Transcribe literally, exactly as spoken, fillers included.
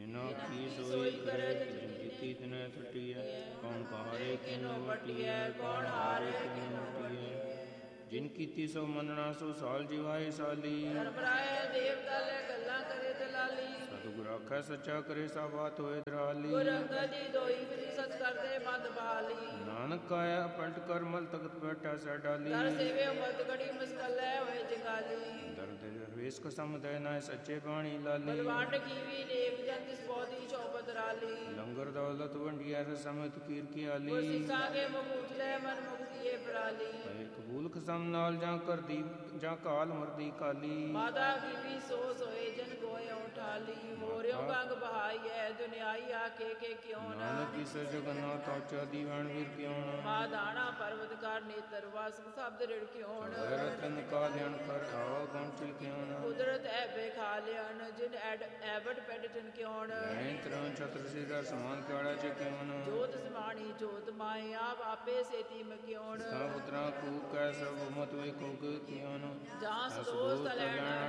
ਜਿਨਾ ਕੀ ਸੋਈ ਕਰੇ ਜਿਨ ਕੀਤੀ ਤਿਨੈ ਟੁੱਟੀਐ। ਕੌਣ ਕਹਾਰੇ ਕਿਨੂੰ ਵਟੀਐ ਕੌਣ ਹਾਰੇ ਕਿਨੂੰ ਵਟੀਐ। ਜਿਨ ਕੀਤੀ ਸੋ ਮੰਨਣਾ ਸੋ ਸਾਲ ਜਿਵਾਏ ਸਾਲੀ। ਧਰਮ ਰਾਏ ਦੇਵਤਾ ਲੈ ਗੱਲਾਂ ਕਰੇ ਦਲਾਲੀ। ਸਤਿਗੁਰ ਆਖੈ ਸੱਚਾ ਕਰੇ ਸਭ ਬਾਤ ਹੋਏ ਦਰਾਲੀ। ਗੁਰ ਅੰਗਦ ਜੀ ਦੋਈ ਵਿਧੀ ਸਚ ਕਰਦੇ ਮਤ ਬਾਲੀ। ਨਾਨਕ ਕਾਇਆ ਪਲਟ ਕਰ ਮਲ ਤਖਤ ਬੈਠਾ ਸੈ ਡਾਲੀ। ਦਰ ਸੇਵੇ ਮਤ ਘੜੀ ਮੁਸਕਲੇ ਹੋਏ ਜਗਾਲੀ। ਦਰਦ ਦਰਵੇਸ਼ ਕੋ ਸਮਦੈ ਨਾ ਸੱਚੇ ਬਾਣੀ ਲਾਲੀ। ਬਲਵੰਡ ਕੀਵੀ ਨੇਕ ਜਨ ਤਿਸ ਬੋਧੀ ਚੌਪਤ ਰਾਲੀ। ਲੰਗਰ ਦੌਲਤ ਵੰਡਿਆ ਰਸਮਤ ਕੀਰ ਕੀ ਆਲੀ। ਗੁਰ ਸਿੱਖਾਂ ਕੇ ਮੁਕੂਟ ਲੈ ਮਨ ਮੁਕਤੀਏ ਪਰਾਲੀ। ਭਏ ਕਬੂਲ ਖਸਮ ਨਾਲ ਜਾਂ ਕਰਦੀ ਜਾਂ ਕਾਲ ਮਰਦੀ ਕਾਲੀ। ਮਾਤਾ ਕੀਵੀ ਸੋ ਸੋਏ ਜਨ ਗੋਏ ਉਠਾਲੀ। ਮੋਰਿਓ ਗੰਗ ਬਹਾਈਐ ਦੁਨਿਆਈ ਆਕੇ ਕੇ ਕਿਉਂ ਨਾ। ਨਾਨਕ ਇਸ ਜਗਨਨਾਥ ਉੱਚਾ ਦੀਵਾਨ ਵੀਰ ਕਿਉਂ ਨਾ। ਮਾ ਦਾਣਾ ਪਰਵਤ ਕਰ ਨੇਤਰ ਵਸ ਸ਼ਬਦ ਰਿੜ ਕਿਉਂ ਨਾ। ਰਤਨ ਕਾ ਧਿਆਨ ਕਰ ਆਓ ਗਣ ਚਿਲ ਕਿਉਂ ਨਾ। ਕੁਦਰਤ ਐਬੇ ਖਾ ਲਿਆਣ ਜਿਨ ਐਡ ਐਵਟ ਪੈਡਟਨ ਕਿਉਂ ਨਾ। ਲੈਣ ਤਰਾਂ ਛਤਰ ਸਿਰਾ ਸਮਾਨ ਕਾੜਾ ਚ ਕਿਉਂ ਨਾ। ਜੋਤ ਸਮਾਣੀ ਜੋਤ ਮਾਏ ਆਪ ਆਪੇ ਸੇਤੀ ਮ ਕਿਉਂ ਨਾ। ਸਭ ਪੁੱਤਰਾਂ ਕੂ ਕੈ ਸਭ ਮਤ ਵੇ ਕੋ ਕਿਉਂ ਨਾ। ਜਾਂ ਸਦੋਸ ਤਲੈਣ